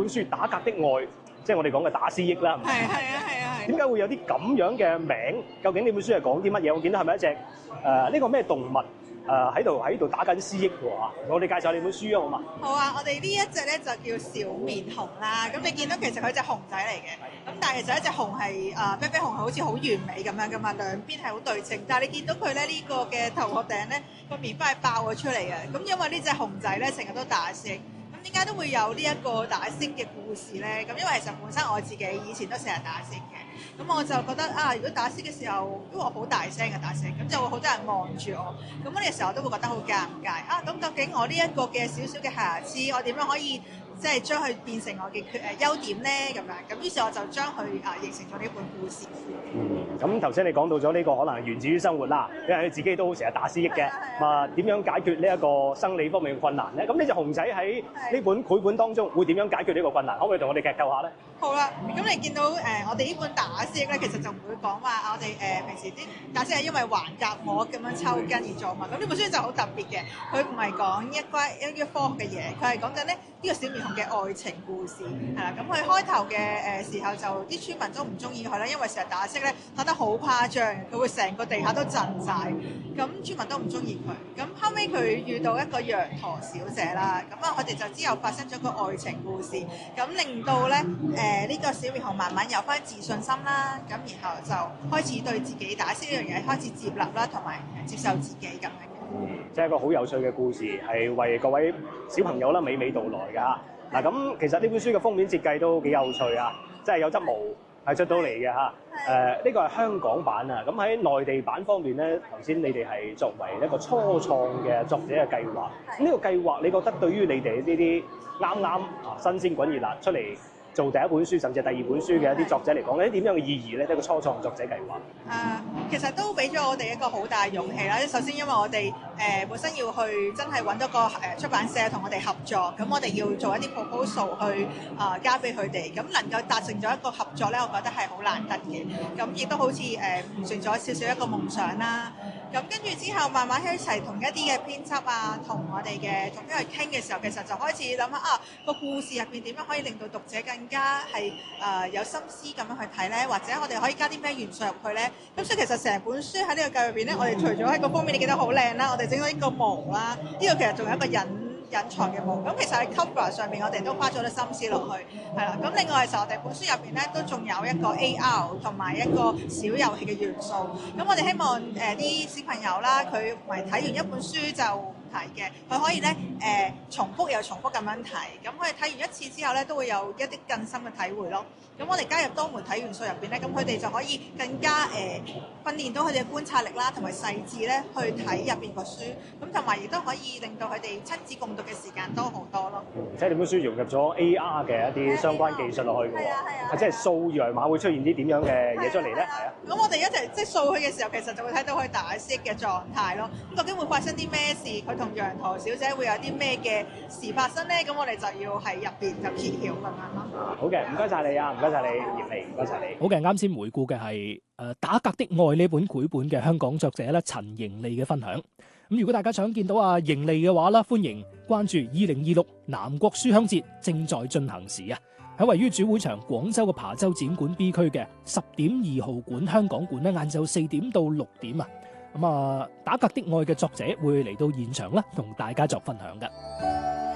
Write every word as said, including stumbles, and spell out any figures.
書《打格的愛》，即係我哋講嘅打思噎啦。 係係啊係啊係。 點解會有啲咁樣嘅名？究竟呢本書係講啲乜嘢？我見到係咪一隻誒呢個咩動物誒喺度喺度打緊思噎喎嚇？我哋介紹下呢本書啊，好嘛？ 好啊，我哋呢一隻咧就叫小面熊啦。咁你見到其實佢隻熊仔嚟嘅，咁但係其實一隻熊係誒啤啤熊係好似好完美咁樣噶嘛，兩邊係好對稱。但係你見到佢咧呢個嘅頭殼頂咧個面花係爆咗出嚟嘅。咁因為呢隻熊仔咧成日都打思噎。點解都會有呢一個打思噎嘅故事咧？咁因為其實本身我自己以前都成日打思噎嘅，咁我就覺得啊，如果打思噎嘅時候，因為我好大聲嘅打思噎，咁就會好多人望住我，咁嗰個時候我都會覺得好尷尬啊！咁究竟我呢一個嘅少少嘅瑕疵，我點樣可以即係將佢變成我嘅缺誒優點咧？咁樣咁於是我就將佢啊形成咗呢本故事。 嗯，咁頭先你講到咗呢個可能源自於生活啦，因為你自己都成日打思噎嘅，嘛點樣解決呢一個生理方面嘅困難咧？咁呢隻熊仔喺呢本繪本當中會點樣解決呢個困難？可唔可以同我哋劇透下咧？ 好啦，咁你見到誒、呃、我哋呢本打思噎咧，其實就唔會講話我哋誒、呃、平時啲打思噎係因為橫膈膜咁樣抽筋而做嘛。咁呢本書就好特別嘅，佢唔係講一關一啲科學嘅嘢，佢係講緊咧呢個小面熊嘅愛情故事係啦。咁佢開頭嘅誒時候就啲村民都唔中意佢啦，因為成日打思噎咧打得好誇張，佢會成個地下都震晒，咁村民都唔中意佢。咁後尾佢遇到一個羊駝小姐啦，咁啊佢哋就之後發生咗個愛情故事，咁令到咧誒。誒呢個小面熊慢慢有翻自信心啦，咁然後就開始對自己打思噎呢樣嘢開始接納啦，同埋接受自己咁樣嘅。 嗯，即係一個好有趣嘅故事，係為各位小朋友啦娓娓道來㗎嚇。嗱咁其實呢本書嘅封面設計都幾有趣啊，即係有執毛係出到嚟嘅嚇。誒呢個係香港版啊，咁喺內地版方面咧，頭先你哋係作為一個初創嘅作者嘅計劃。咁呢個計劃你覺得對於你哋呢啲啱啱啊新鮮滾熱辣出嚟做第一本書甚至係第二本書嘅一啲作者嚟講，有啲點樣嘅意義咧？一個初創作者計劃。 誒、uh, 其實都俾咗我哋一個好大嘅勇氣啦。首先因為我哋誒、呃、本身要去真係揾到個誒出版社同我哋合作，咁我哋要做一啲 proposal 去啊、呃、交俾佢哋，咁能夠達成咗一個合作咧，我覺得係好難得嘅。咁亦都好似誒完成咗少少一個夢想啦。咁跟住之後慢慢一齊同一啲嘅編輯啊，同我哋嘅總編去傾嘅時候，其實就開始諗下啊個故事入邊點樣可以令到讀者更加係誒、呃、有心思咁樣去睇咧，或者我哋可以加啲咩元素入去咧？咁所以其實成本書喺呢個計入邊咧，我哋除咗喺個封面你記得好靚啦，我哋整咗呢個毛啦，呢、這個其實仲有一個隱隱藏嘅毛。咁其實喺 cover 上面我哋都花咗啲心思落去，係啦。咁另外其實我哋本書入邊咧都仲有一個 A R 同埋一個小遊戲嘅元素。咁我哋希望誒啲、呃、小朋友啦，佢唔係睇完一本書就睇嘅，佢可以咧誒、呃、重複又重複咁樣睇，咁佢哋睇完一次之後咧，都會有一啲更深嘅體會咯。咁我哋加入多媒體元素入邊咧，咁佢哋就可以更加誒、呃、訓練到佢哋嘅觀察力啦，同埋細緻咧去睇入邊個書，咁同埋亦都可以令到佢哋親子共讀嘅時間多好多咯。 嗯，即係你本書融入咗 A R 嘅一啲相關技術落去嘅喎， 係啊係啊， 即係掃二維碼會出現啲點樣嘅嘢出嚟咧？係啊。 咁我哋一齊即係掃佢嘅時候，其實就會睇到佢打思噎嘅狀態咯。咁究竟會發生啲咩事？佢同羊駝小姐會有啲咩嘅事發生咧？咁我哋就要喺入邊就揭曉咁樣咯。 好嘅，唔該晒你啊，唔該晒你，嚴莉，唔該晒你。 好嘅，啱先回顧嘅係誒《打格的愛》呢本繪本嘅香港作者咧陳盈利嘅分享。咁如果大家想見到阿盈利嘅話咧，歡迎關注二零二六南國書香節正在進行時啊！喺位於主會場廣州嘅琶洲展館 B 區嘅十點二號館香港館咧，晏晝四點到六點啊！咁啊，《打格的愛》嘅作者會嚟到現場啦，同大家作分享嘅。